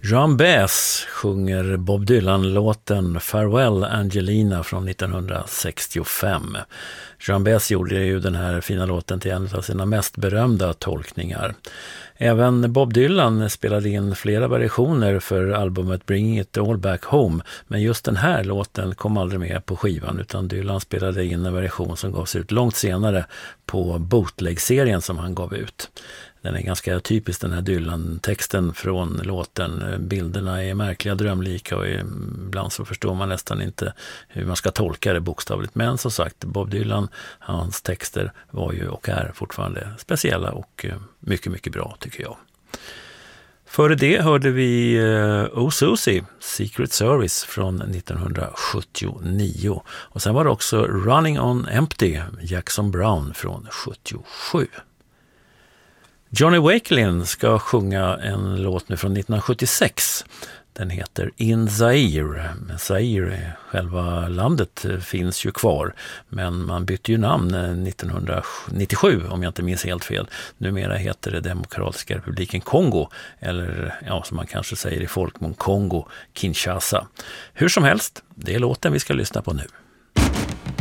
Joan Baez sjunger Bob Dylan-låten Farewell Angelina från 1965. Joan Baez gjorde ju den här fina låten till en av sina mest berömda tolkningar. Även Bob Dylan spelade in flera versioner för albumet Bring It All Back Home, men just den här låten kom aldrig med på skivan, utan Dylan spelade in en version som gavs ut långt senare på Bootleg-serien som han gav ut. Den är ganska typisk, den här Dylan-texten från låten. Bilderna är märkliga, drömlika och ibland så förstår man nästan inte hur man ska tolka det bokstavligt. Men som sagt, Bob Dylan, hans texter var ju och är fortfarande speciella och mycket, mycket bra tycker jag. Före det hörde vi Oh Susie, Secret Service från 1979. Och sen var det också Running on Empty, Jackson Browne från 77. Johnny Wakelin ska sjunga en låt nu från 1976. Den heter In Zaire. Zaire, själva landet, finns ju kvar. Men man bytte ju namn 1997 om jag inte minns helt fel. Numera heter det Demokratiska republiken Kongo. Eller ja, som man kanske säger i folkmun, Kongo Kinshasa. Hur som helst, det är låten vi ska lyssna på nu.